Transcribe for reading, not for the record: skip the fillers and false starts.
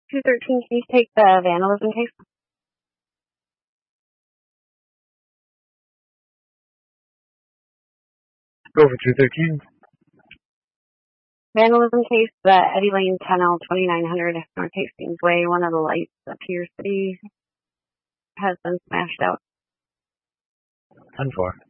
213, can you take the vandalism case? Go for 213. Vandalism case, the Eddie Lane 10L 2900 North Hastings Way. One of the lights appears to be has been smashed out. 10-4.